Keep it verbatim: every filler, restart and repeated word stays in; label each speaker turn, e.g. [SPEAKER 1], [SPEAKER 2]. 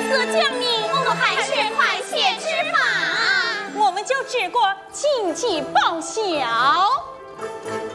[SPEAKER 1] 色将你，我们还是快些吃吧。
[SPEAKER 2] 我们就只过禁忌报晓。